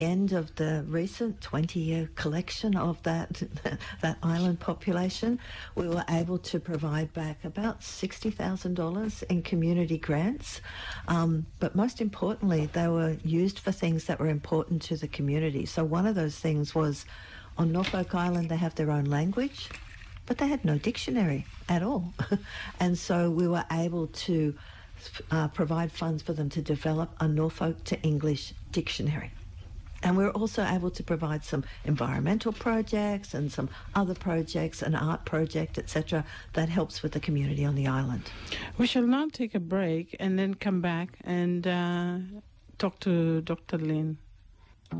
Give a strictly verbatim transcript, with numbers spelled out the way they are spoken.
end of the recent twenty-year collection of that that island population, we were able to provide back about sixty thousand dollars in community grants. Um, but most importantly, they were used for things that were important to the community. So one of those things was, on Norfolk Island, they have their own language, but they had no dictionary at all. And so we were able to uh, provide funds for them to develop a Norfolk to English dictionary. And we were also able to provide some environmental projects and some other projects, an art project, et cetera, that helps with the community on the island. We shall now take a break and then come back and uh, talk to Doctor Lynn.